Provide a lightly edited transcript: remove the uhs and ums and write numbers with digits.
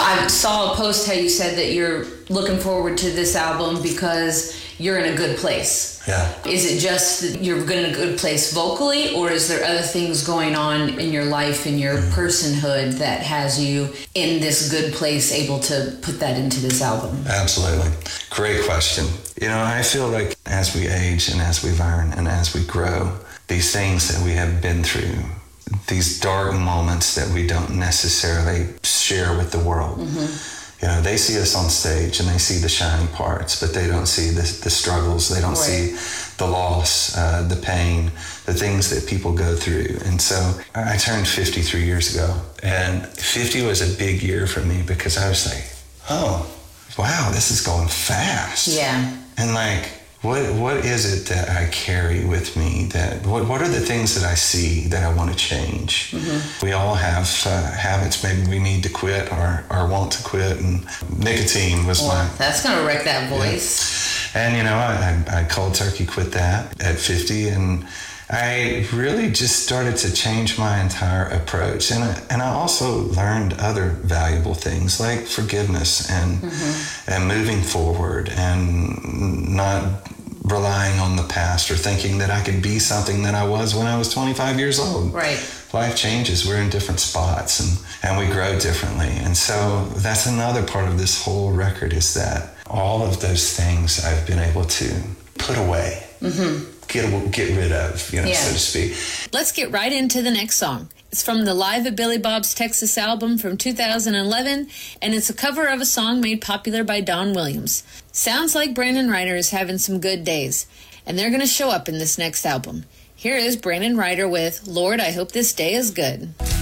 I saw a post how you said that you're looking forward to this album because you're in a good place. Yeah. Is it just that you're in a good place vocally, or is there other things going on in your life, in your personhood, that has you in this good place, able to put that into this album? Absolutely. Great question. I feel like as we age and as we learn and as we grow, these things that we have been through, these dark moments that we don't necessarily share with the world. They see us on stage and they see the shining parts, but they don't see the struggles. They don't see the loss, the pain, the things that people go through. And so I turned 50 3 years ago, and 50 was a big year for me because I was like, oh, wow, this is going fast. Yeah. And like, what is it that I carry with me? What are the things that I see that I want to change? We all have habits. Maybe we need to quit or want to quit. And nicotine was that's gonna wreck that voice. Yeah. And I cold turkey quit that at 50, and I really just started to change my entire approach. And I also learned other valuable things like forgiveness and moving forward and not relying on the past or thinking that I could be something that I was when I was 25 years old. Right. Life changes. We're in different spots and we grow differently. And so that's another part of this whole record, is that all of those things I've been able to put away. Get rid of, so to speak. Let's get right into the next song. It's from the Live at Billy Bob's Texas album from 2011, and it's a cover of a song made popular by Don Williams. Sounds like Brandon Ryder is having some good days, and they're going to show up in this next album. Here is Brandon Ryder with Lord, I Hope This Day Is Good.